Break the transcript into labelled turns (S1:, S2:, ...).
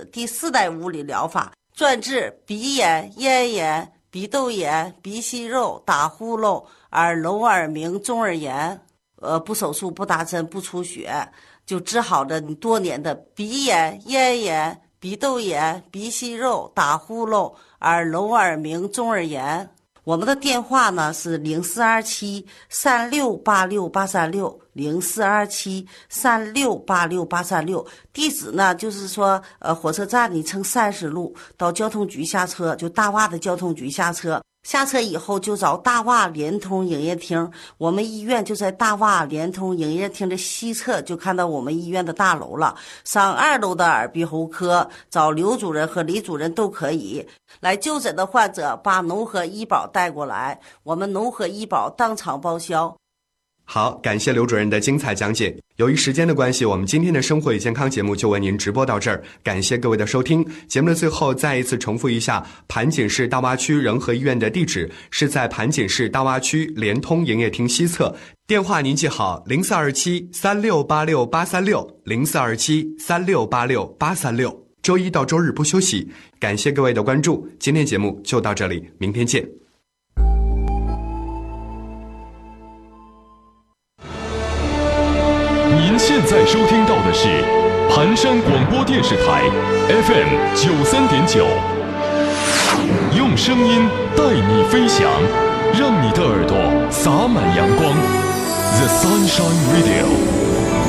S1: 子第4代物理疗法，专治鼻炎、咽炎、鼻窦炎、鼻息肉、打呼噜、耳聋耳鸣、中耳炎，不手术、不打针、不出血，就治好了你多年的鼻炎、咽炎、鼻窦炎、鼻息肉、打呼噜、耳聋耳鸣、中耳炎。我们的电话呢是0427-3686-836，0427-3686-836。地址呢就是说，火车站你乘30路到交通局下车，就大洼的交通局下车。下车以后就找大洼联通营业厅，我们医院就在大洼联通营业厅的西侧，就看到我们医院的大楼了。上2楼的耳鼻喉科，找刘主任和李主任都可以。来就诊的患者把农合医保带过来，我们农合医保当场报销。
S2: 好，感谢刘主任的精彩讲解。由于时间的关系，我们今天的生活与健康节目就为您直播到这儿，感谢各位的收听。节目的最后再一次重复一下，盘锦市大洼区仁和医院的地址是在盘锦市大洼区联通营业厅西侧，电话您记好0427-3686-836，0427-3686-836。周一到周日不休息。感谢各位的关注，今天节目就到这里，明天见。
S3: 您现在收听到的是盘山广播电视台 FM 93.9，用声音带你飞翔，让你的耳朵洒满阳光。The Sunshine Radio。